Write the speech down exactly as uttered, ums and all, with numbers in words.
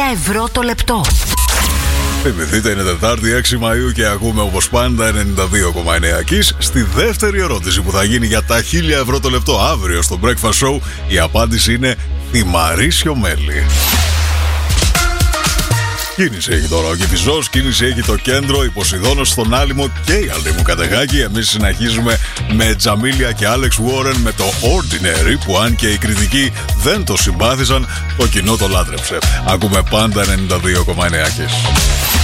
ευρώ το λεπτό. Θυμηθείτε, είναι Τετάρτη έξι Μαΐου και ακούμε όπως πάντα ενενήντα δύο κόμμα εννέα Kiss. Στη δεύτερη ερώτηση που θα γίνει για τα χίλια ευρώ το λεπτό αύριο στο Breakfast Show, η απάντηση είναι θυμαρίσιο μέλι. Κίνηση έχει τώρα ο Κηφισός, κίνηση έχει το κέντρο, η Ποσειδώνος στον Άλυμο και η Αλήμου Κατεγάκη. Εμείς συνεχίζουμε με Τζαμίλια και Άλεξ Βόρεν με το Ordinary, που αν και οι κριτικοί δεν το συμπάθησαν, το κοινό το λάτρεψε. Ακούμε πάντα ενενήντα δύο κόμμα εννέα Kiss.